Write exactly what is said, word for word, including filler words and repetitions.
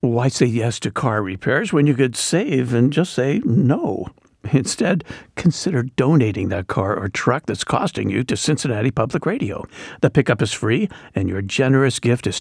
Why say yes to car repairs when you could save and just say no? Instead, consider donating that car or truck that's costing you to Cincinnati Public Radio. The pickup is free, and your generous gift is